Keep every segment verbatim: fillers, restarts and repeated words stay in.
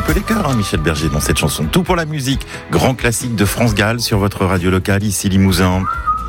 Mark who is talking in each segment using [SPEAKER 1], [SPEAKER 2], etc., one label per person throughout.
[SPEAKER 1] peu les cœurs, hein, Michel Berger, dans cette chanson. Tout pour la musique, grand classique de France Gall sur votre radio locale, ici Limousin.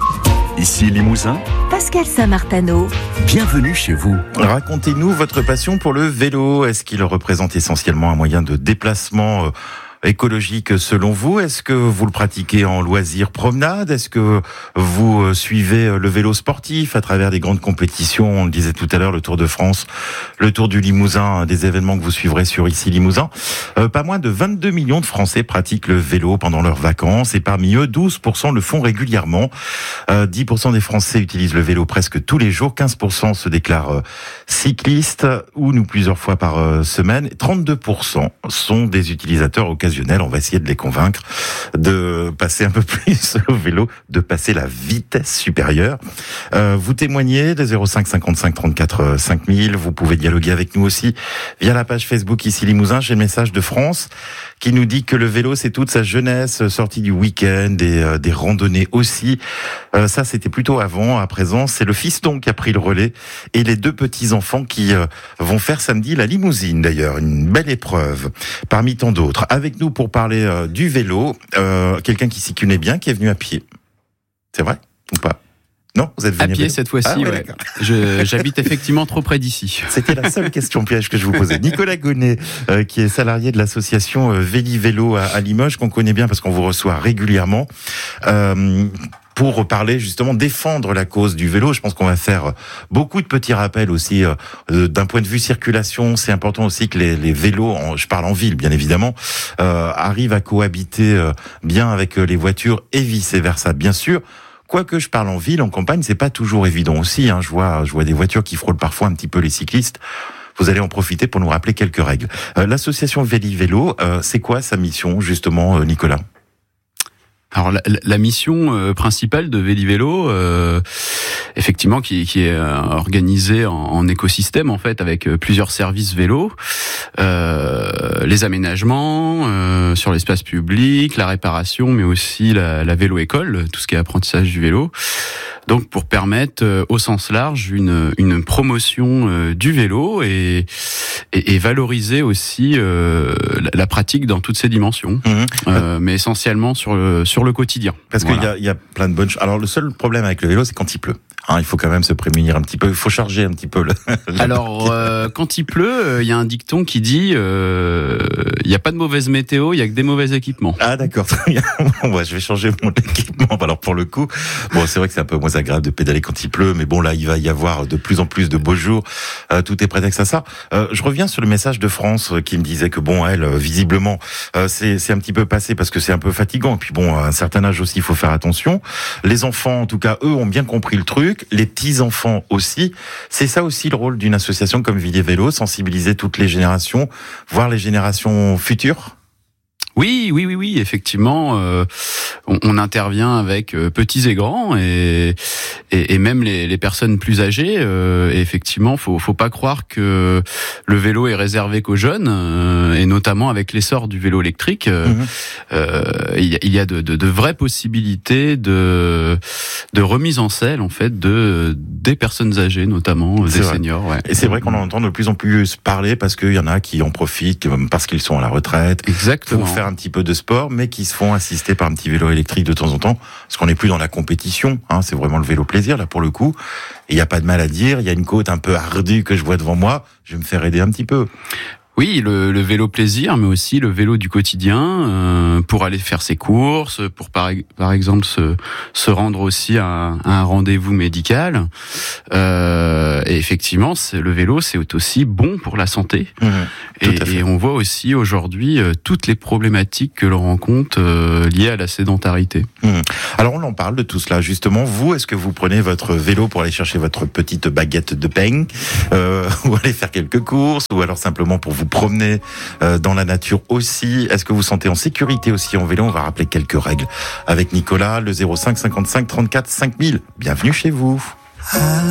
[SPEAKER 2] Ici Limousin,
[SPEAKER 3] Pascal Saint-Martano.
[SPEAKER 2] Bienvenue chez vous.
[SPEAKER 1] Racontez-nous votre passion pour le vélo. Est-ce qu'il représente essentiellement un moyen de déplacement euh, écologique selon vous? Est-ce que vous le pratiquez en loisir promenade? Est-ce que vous euh, suivez le vélo sportif à travers des grandes compétitions? On le disait tout à l'heure, le Tour de France, le Tour du Limousin, des événements que vous suivrez sur ici Limousin. Euh, pas moins de vingt-deux millions de Français pratiquent le vélo pendant leurs vacances et parmi eux, douze pour cent le font régulièrement. Euh, dix pour cent des Français utilisent le vélo presque tous les jours. quinze pour cent se déclarent euh, cyclistes ou plusieurs fois par euh, semaine. trente-deux pour cent sont des utilisateurs occasionnels. On va essayer de les convaincre de passer un peu plus au vélo, de passer la vitesse supérieure. Euh, vous témoignez de zéro cinq cinquante-cinq trente-quatre cinq mille. Vous pouvez dialoguer avec nous aussi via la page Facebook ici Limousin. J'ai le message de France qui nous dit que le vélo, c'est toute sa jeunesse, sortie du week-end, des, euh, des randonnées aussi. Euh, ça, c'était plutôt avant. À présent, c'est le fiston qui a pris le relais et les deux petits-enfants qui euh, vont faire samedi la limousine, d'ailleurs. Une belle épreuve parmi tant d'autres. Avec nous pour parler euh, du vélo, euh, quelqu'un qui s'y connaît bien, qui est venu à pied. C'est vrai ou pas? Non, vous êtes venu
[SPEAKER 4] à pied cette fois-ci,
[SPEAKER 1] ah, ouais,
[SPEAKER 4] ouais. Je, j'habite effectivement trop près d'ici.
[SPEAKER 1] C'était la seule question piège que je vous posais. Nicolas Gonnet, euh, qui est salarié de l'association euh, Véli Vélo à, à Limoges, qu'on connaît bien parce qu'on vous reçoit régulièrement, euh, pour parler justement, défendre la cause du vélo. Je pense qu'on va faire beaucoup de petits rappels aussi, euh, d'un point de vue circulation. C'est important aussi que les, les vélos, en, je parle en ville bien évidemment, euh, arrivent à cohabiter euh, bien avec les voitures et vice-versa, bien sûr. Quoique je parle en ville, en campagne, c'est pas toujours évident aussi. Hein. Je vois, je vois des voitures qui frôlent parfois un petit peu les cyclistes. Vous allez en profiter pour nous rappeler quelques règles. Euh, l'association Véli Vélo, euh, c'est quoi sa mission justement, euh, Nicolas ?
[SPEAKER 4] Alors la, la mission euh, principale de Véli Vélo, euh, effectivement, qui, qui est euh, organisée en, en écosystème en fait, avec euh, plusieurs services vélo, euh, les aménagements euh, sur l'espace public, la réparation, mais aussi la, la vélo-école, tout ce qui est apprentissage du vélo. Donc pour permettre euh, au sens large une, une promotion euh, du vélo et, et, et valoriser aussi euh, la, la pratique dans toutes ses dimensions, mmh. euh, mais essentiellement sur le, sur le quotidien.
[SPEAKER 1] Parce voilà. qu'il y a, il y a plein de bonnes choses. Alors le seul problème avec le vélo, c'est quand il pleut. Hein, il faut quand même se prémunir un petit peu. Il faut charger un petit peu. Le,
[SPEAKER 4] Alors euh, quand il pleut, il y a un dicton qui dit euh, il n'y a pas de mauvaise météo, il y a que des mauvais équipements.
[SPEAKER 1] Ah d'accord, très bien. Bon, ouais, je vais changer mon équipement. Alors pour le coup, bon c'est vrai que c'est un peu moins agréable de pédaler quand il pleut, mais bon là il va y avoir de plus en plus de beaux jours. Euh, tout est prétexte à ça. Euh, je reviens sur le message de France euh, qui me disait que bon elle euh, visiblement euh, c'est c'est un petit peu passé parce que c'est un peu fatigant. Et puis bon à un certain âge aussi il faut faire attention. Les enfants en tout cas eux ont bien compris le truc. Les petits-enfants aussi. C'est ça aussi le rôle d'une association comme Véli Vélo, sensibiliser toutes les générations, voire les générations futures.
[SPEAKER 4] Oui, oui, oui, oui, effectivement, euh, on, on intervient avec euh, petits et grands et, et, et même les, les personnes plus âgées. Euh, et effectivement, faut, faut pas croire que le vélo est réservé qu'aux jeunes, euh, et notamment avec l'essor du vélo électrique, euh, mmh. euh, il y a, il y a de, de, de vraies possibilités de, de remise en selle en fait de des personnes âgées, notamment
[SPEAKER 1] c'est
[SPEAKER 4] des
[SPEAKER 1] vrai.
[SPEAKER 4] seniors. Ouais.
[SPEAKER 1] Et c'est vrai qu'on en entend de plus en plus parler parce qu'il y en a qui en profitent parce qu'ils sont à la retraite.
[SPEAKER 4] Exactement.
[SPEAKER 1] Pour faire un petit peu de sport, mais qui se font assister par un petit vélo électrique de temps en temps, parce qu'on n'est plus dans la compétition, hein, c'est vraiment le vélo plaisir, là, pour le coup. Et il n'y a pas de mal à dire, il y a une côte un peu ardue que je vois devant moi, je vais me faire aider un petit peu.
[SPEAKER 4] Oui, le, le vélo plaisir, mais aussi le vélo du quotidien, euh, pour aller faire ses courses, pour par, par exemple se, se rendre aussi à, à un rendez-vous médical. Euh, et effectivement, c'est, le vélo, c'est aussi bon pour la santé. Mmh, et, et on voit aussi aujourd'hui euh, toutes les problématiques que l'on rencontre euh, liées à la sédentarité.
[SPEAKER 1] Mmh. Alors on en parle de tout cela, justement. Vous, est-ce que vous prenez votre vélo pour aller chercher votre petite baguette de pain, euh, ou aller faire quelques courses, ou alors simplement pour vous promener euh, dans la nature aussi? Est-ce que vous vous sentez en sécurité aussi en vélo? On va rappeler quelques règles avec Nicolas, le zéro cinq cinquante-cinq trente-quatre cinq mille. Bienvenue chez vous.